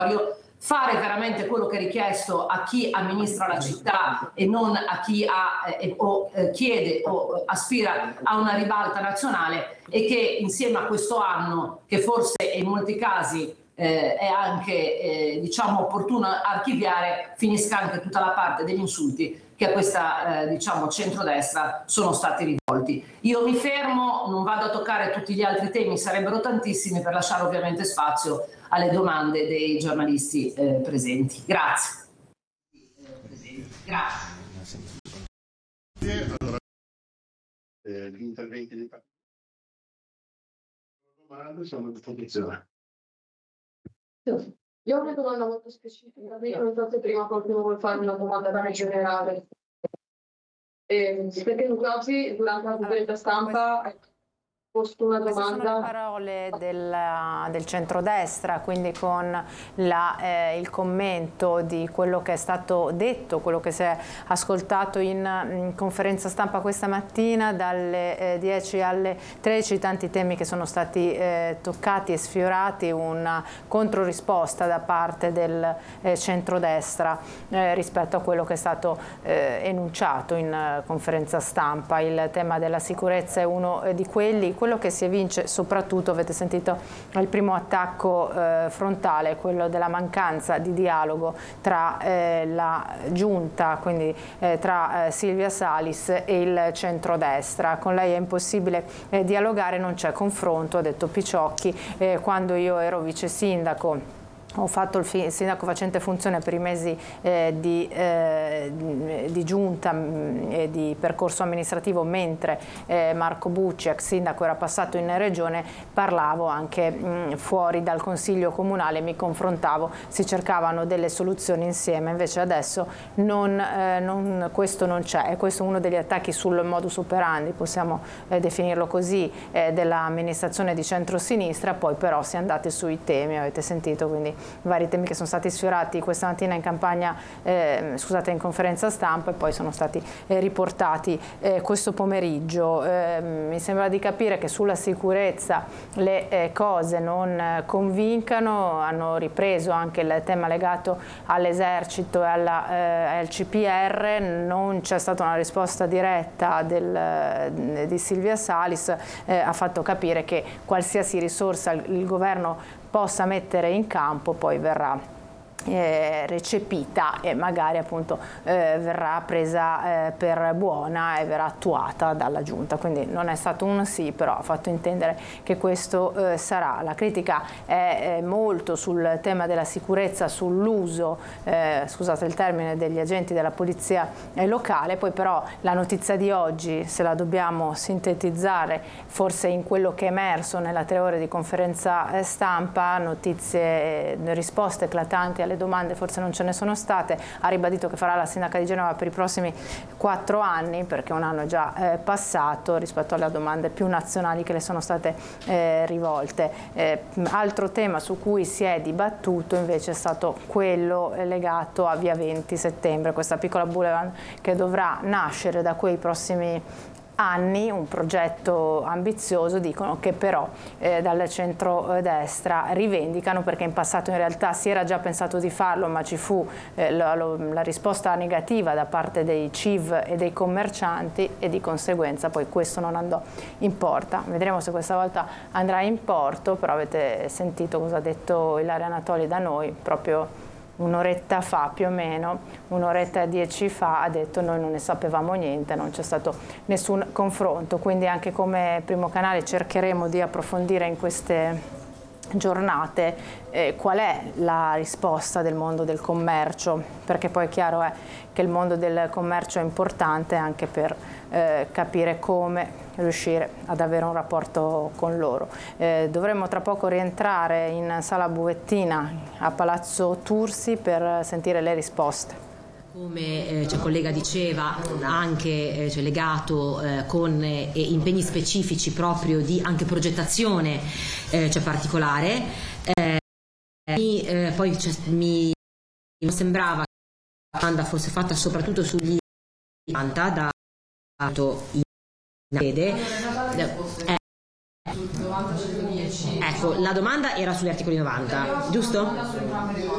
fare veramente quello che è richiesto a chi amministra la città e non a chi chiede o aspira a una ribalta nazionale, e che insieme a questo anno, che forse in molti casi è anche diciamo opportuno archiviare, finisca anche tutta la parte degli insulti che a questa diciamo centrodestra sono stati rivolti. Io mi fermo, non vado a toccare tutti gli altri temi, sarebbero tantissimi, per lasciare ovviamente spazio alle domande dei giornalisti presenti. Grazie. Grazie. Allora, gli interventi di domande sono a disposizione. Io ho una domanda molto specifica. Non so se prima qualcuno vuole fare una domanda più generale. Perché oggi durante la conferenza stampa posto una domanda. Queste sono le parole del centrodestra, quindi con il commento di quello che è stato detto, quello che si è ascoltato in conferenza stampa questa mattina dalle 10 alle 13, tanti temi che sono stati toccati e sfiorati, una controrisposta da parte del centrodestra rispetto a quello che è stato enunciato in conferenza stampa. Il tema della sicurezza è uno di quelli. Quello che si evince soprattutto, avete sentito il primo attacco frontale, quello della mancanza di dialogo tra la giunta, quindi tra Silvia Salis e il centrodestra. Con lei è impossibile dialogare, non c'è confronto, ha detto Picciocchi. Quando io ero vice sindaco, ho fatto il sindaco facente funzione per i mesi di giunta e di percorso amministrativo, mentre Marco Bucci, ex sindaco, era passato in regione. Parlavo anche fuori dal consiglio comunale, mi confrontavo, si cercavano delle soluzioni insieme. Invece adesso questo non c'è, e questo è uno degli attacchi sul modus operandi, possiamo definirlo così, dell'amministrazione di centrosinistra. Poi però si è andati sui temi, avete sentito, quindi vari temi che sono stati sfiorati questa mattina in in conferenza stampa, e poi sono stati riportati questo pomeriggio. Mi sembra di capire che sulla sicurezza le cose non convincano. Hanno ripreso anche il tema legato all'esercito e al CPR. Non c'è stata una risposta diretta di Silvia Salis. Ha fatto capire che qualsiasi risorsa il governo possa mettere in campo poi verrà recepita e magari appunto verrà presa per buona e verrà attuata dalla giunta. Quindi non è stato un sì, però ha fatto intendere che questo sarà. La critica è molto sul tema della sicurezza, sull'uso, scusate il termine, degli agenti della polizia locale. Poi però la notizia di oggi, se la dobbiamo sintetizzare forse in quello che è emerso nella 3 ore di conferenza stampa, notizie, risposte eclatanti alle domande forse non ce ne sono state. Ha ribadito che farà la sindaca di Genova per i prossimi 4 anni, perché un anno è già passato rispetto alle domande più nazionali che le sono state rivolte. Altro tema su cui si è dibattuto invece è stato quello legato a Via 20 Settembre, questa piccola boulevard che dovrà nascere da quei prossimi anni, un progetto ambizioso, dicono, che però dal centrodestra rivendicano, perché in passato in realtà si era già pensato di farlo, ma ci fu la risposta negativa da parte dei CIV e dei commercianti, e di conseguenza poi questo non andò in porto. Vedremo se questa volta andrà in porto, però avete sentito cosa ha detto Ilaria Anatoli da noi proprio un'oretta fa, più o meno, un'oretta e 10 fa, ha detto: noi non ne sapevamo niente, non c'è stato nessun confronto. Quindi anche come Primo Canale cercheremo di approfondire in queste giornate qual è la risposta del mondo del commercio, perché poi è chiaro che il mondo del commercio è importante anche per capire come riuscire ad avere un rapporto con loro. Dovremmo tra poco rientrare in sala Buvettina a Palazzo Tursi per sentire le risposte. Come collega diceva, anche legato con impegni specifici proprio di anche progettazione particolare. Poi mi sembrava che la domanda fosse fatta soprattutto sugli 90 dato in sede. Ecco, la domanda era sugli articoli 90, giusto?